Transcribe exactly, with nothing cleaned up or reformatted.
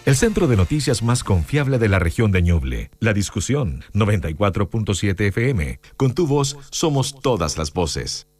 El centro de noticias más confiable de la región de Ñuble. La Discusión, noventa y cuatro punto siete F M. Con tu voz somos todas las voces.